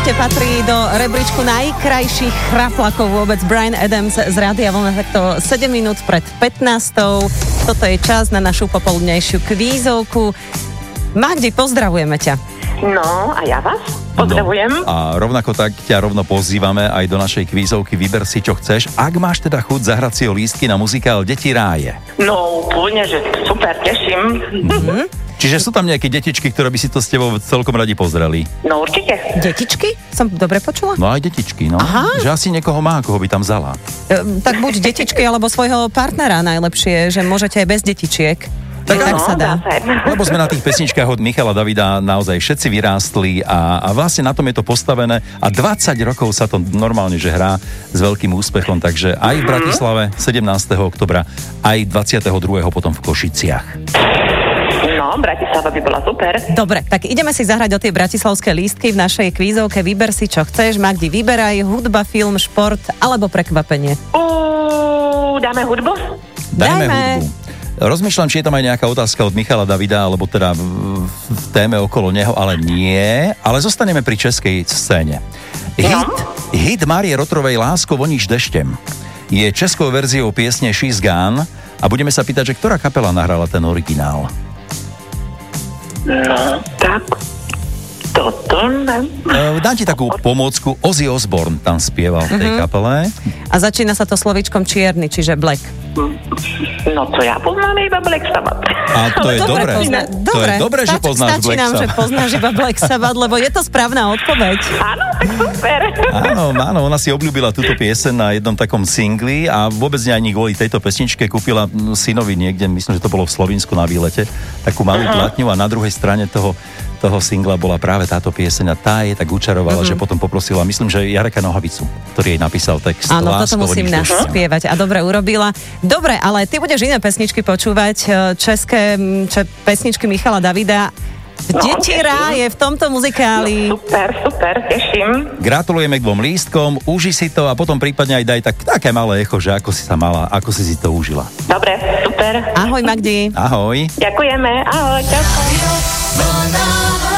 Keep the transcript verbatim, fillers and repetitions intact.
určite patrí do rebríčku najkrajších chraplakov vôbec. Bryan Adams z Rádia Vlna, takto sedem minút pred pätnástou. Toto je čas na našu popoludnejšiu kvízovku. Magdi, pozdravujeme ťa. No, a ja vás pozdravujem. No, a rovnako tak ťa rovno pozývame aj do našej kvízovky Vyber si, čo chceš. Ak máš teda chuť zahrať si o lístky na muzikál Deti ráje. No, úplne, že super, teším. Mm-hmm. Čiže sú tam nejaké detičky, ktoré by si to s tebou celkom radi pozreli? No, určite. Detičky? Som dobre počula? No aj detičky, no. Aha. Že asi niekoho má, koho by tam vzala. E, tak buď detičky, alebo svojho partnera najlepšie, že môžete aj bez detičiek. Tak, tak sa dá. Lebo sme na tých pesničkách od Michala Davida naozaj všetci vyrástli a, a vlastne na tom je to postavené a dvadsať rokov sa to normálne, že hrá s veľkým úspechom, takže aj v Bratislave sedemnásteho októbra, aj dvadsiateho druhého potom v Košiciach. No, Bratislava by bola super. Dobre, tak ideme si zahrať o tie bratislavské lístky v našej kvízovke Vyber si, čo chceš. Magdi, vyberaj hudba, film, šport alebo prekvapenie. Uú, dáme hudbu? Dajme, Dajme hudbu. Rozmýšľam, či je tam aj nejaká otázka od Michala Davida, alebo teda v, v téme okolo neho, ale nie. Ale zostaneme pri českej scéne. Hit, No. hit Márie Rotrovej Lásko voníš deštem je českou verziou piesne She's Gone a budeme sa pýtať, že ktorá kapela nahrala ten originál? No, tak toto ne. Uh, dám ti takú pomôcku. Ozzy Osbourne tam spieval v tej Mhm. kapele. A začína sa to slovíčkom čierny, čiže black. No, to ja poznám iba Black Sabbath. A to je Dobre, dobré. pozna- To dobre, je dobré, že stačí- poznáš stačí Black nám, Sabbath. že poznáš iba Black Sabbath, lebo je to správna odpoveď. Áno, tak super. Áno, áno, ona si obľúbila túto pieseň na jednom takom singli a vôbec nie ani kvôli tejto pesničke kúpila synovi niekde, myslím, že to bolo v Slovinsku na výlete, takú malú uh-huh. platňu a na druhej strane toho toho singla bola práve táto pieseň a tá je tak učarovala, mm-hmm. že potom poprosila, myslím, že Jareka Nohavicu, ktorý jej napísal text. Áno, Lásko, toto musím voníš deštem. naspievať a dobre urobila. Dobre, ale ty budeš iné pesničky počúvať, české če, pesničky Michala Davida. No, Deti ráje v tomto muzikáli. No, super, super, teším. Gratulujeme k dvom lístkom, uži si to a potom prípadne aj daj tak, také malé echo, že ako si sa mala, ako si si to užila. Dobre, super. Ahoj, Magdi. Ahoj. Ďakujeme, ahoj, ďakujem.